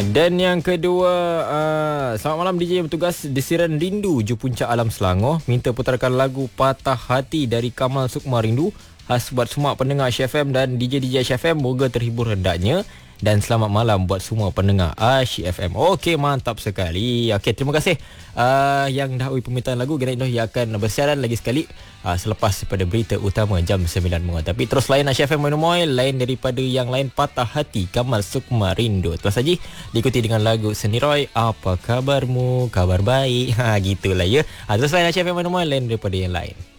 Dan yang kedua, selamat malam DJ yang bertugas Desiran Rindu Ju Puncak Alam Selangor. Minta putarkan lagu Patah Hati dari Kamal Sukma Rindu. Khas buat semua pendengar Ash FM dan DJ Ash FM. Moga terhibur hendaknya. Dan selamat malam buat semua pendengar Ash FM. Okey, mantap sekali. Okey, terima kasih yang dah uji permintaan lagu. Gerak Indah yang akan bersiaran lagi sekali selepas pada berita utama jam 9 malam. Tapi terus lain Ash FM Menemoy, lain daripada yang lain Patah Hati Kamal Sukma Rindu. Terus saja diikuti dengan lagu Seniroy, Apa Kabarmu? Kabar baik. Gitulah ya. Terus lain Ash FM Menemoy, lain daripada yang lain.